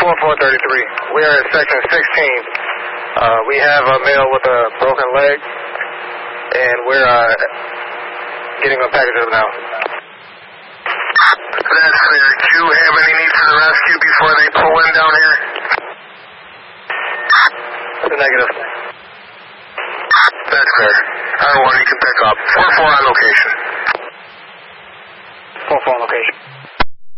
4433. We are at section 16. We have a male with a broken leg, and we're getting a package of now. That's clear. Do you have any need for the rescue before they pull in down here? Negative. That's clear. R1, you can pick up. 4-4 on location.